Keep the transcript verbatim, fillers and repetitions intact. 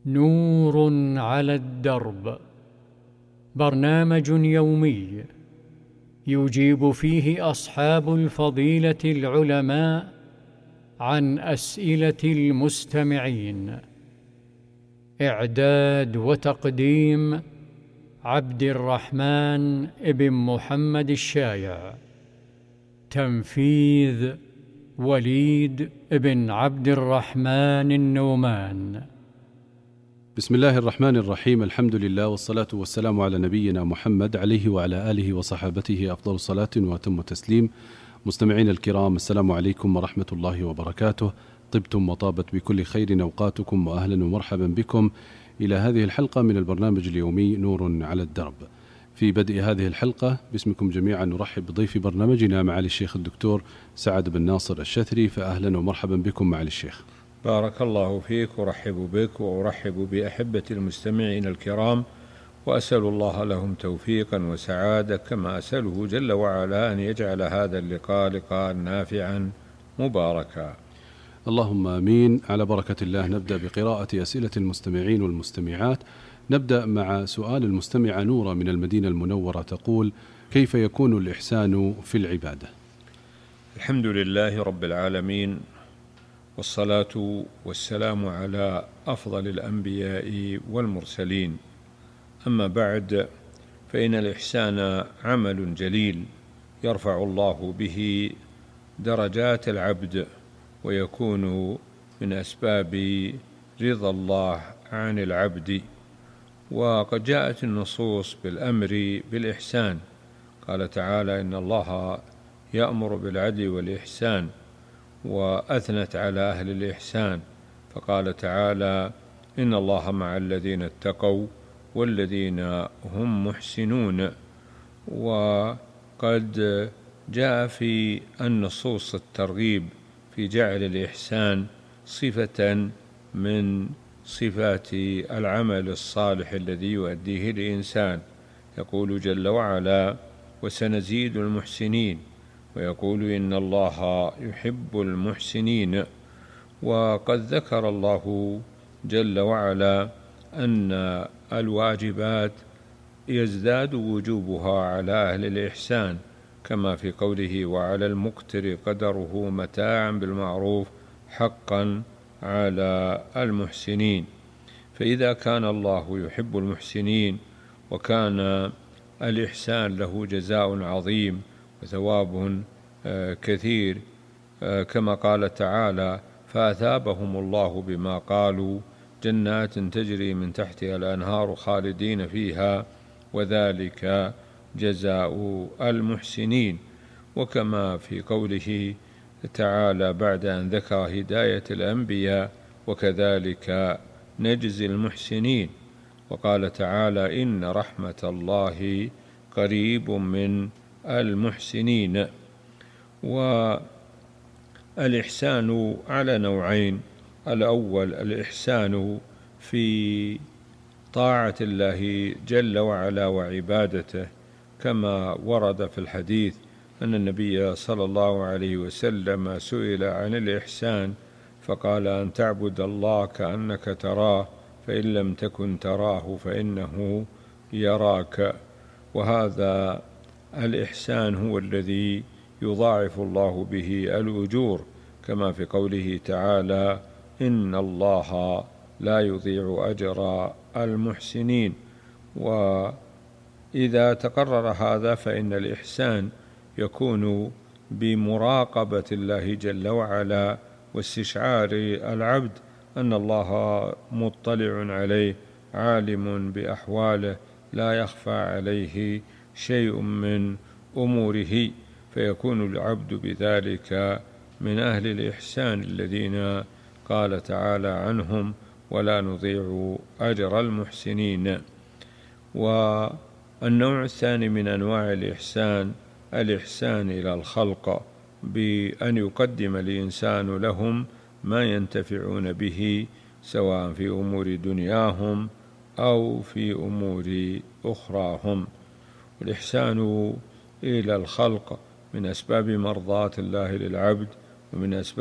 نور على الدرب، برنامج يومي يجيب فيه أصحاب الفضيلة العلماء عن أسئلة المستمعين. إعداد وتقديم عبد الرحمن ابن محمد الشايع. تنفيذ وليد ابن عبد الرحمن النومان. بسم الله الرحمن الرحيم. الحمد لله والصلاة والسلام على نبينا محمد عليه وعلى آله وصحابته أفضل الصلاة وأتم التسليم. مستمعين الكرام، السلام عليكم ورحمة الله وبركاته. طبتم وطابت بكل خير أوقاتكم، وأهلا ومرحبا بكم إلى هذه الحلقة من البرنامج اليومي نور على الدرب. في بدء هذه الحلقة باسمكم جميعا نرحب بضيف برنامجنا معالي الشيخ الدكتور سعد بن ناصر الشثري، فأهلا ومرحبا بكم معالي الشيخ. بارك الله فيك، أرحب بك وأرحب بأحبة المستمعين الكرام، وأسأل الله لهم توفيقا وسعادة، كما أسأله جل وعلا أن يجعل هذا اللقاء لقاء نافعا مباركا. اللهم آمين. على بركة الله نبدأ بقراءة أسئلة المستمعين والمستمعات. نبدأ مع سؤال المستمعة نورة من المدينة المنورة، تقول: كيف يكون الإحسان في العبادة؟ الحمد لله رب العالمين، والصلاة والسلام على أفضل الأنبياء والمرسلين. أما بعد، فإن الإحسان عمل جليل يرفع الله به درجات العبد، ويكون من أسباب رضا الله عن العبد. وقد جاءت النصوص بالأمر بالإحسان، قال تعالى: إن الله يأمر بالعدل والإحسان، وأثنت على أهل الإحسان فقال تعالى: إن الله مع الذين اتقوا والذين هم محسنون. وقد جاء في النصوص الترغيب في جعل الإحسان صفة من صفات العمل الصالح الذي يؤديه الإنسان. يقول جل وعلا: وسنزيد المحسنين، ويقول: إن الله يحب المحسنين. وقد ذكر الله جل وعلا أن الواجبات يزداد وجوبها على أهل الإحسان، كما في قوله: وعلى المقتر قدره متاعا بالمعروف حقا على المحسنين. فإذا كان الله يحب المحسنين، وكان الإحسان له جزاء عظيم وثواب كثير، كما قال تعالى: فأثابهم الله بما قالوا جنات تجري من تحتها الأنهار خالدين فيها وذلك جزاء المحسنين. وكما في قوله تعالى بعد أن ذكر هداية الأنبياء: وكذلك نجزي المحسنين. وقال تعالى: إن رحمة الله قريب من المحسنين. والإحسان على نوعين: الأول الإحسان في طاعة الله جل وعلا وعبادته، كما ورد في الحديث أن النبي صلى الله عليه وسلم سئل عن الإحسان فقال: أن تعبد الله كأنك تراه، فإن لم تكن تراه فإنه يراك. وهذا الإحسان هو الذي يضاعف الله به الأجور، كما في قوله تعالى: إن الله لا يضيع أجر المحسنين. وإذا تقرر هذا، فإن الإحسان يكون بمراقبة الله جل وعلا، واستشعار العبد أن الله مطلع عليه، عالم بأحواله، لا يخفى عليه شيء من أموره، فيكون العبد بذلك من أهل الإحسان الذين قال تعالى عنهم: ولا نضيع أجر المحسنين. والنوع الثاني من أنواع الإحسان الإحسان إلى الخلق، بأن يقدم الإنسان لهم ما ينتفعون به، سواء في أمور دنياهم أو في أمور أخراهم. والإحسان إلى الخلق من أسباب مرضاة الله للعبد، ومن أسباب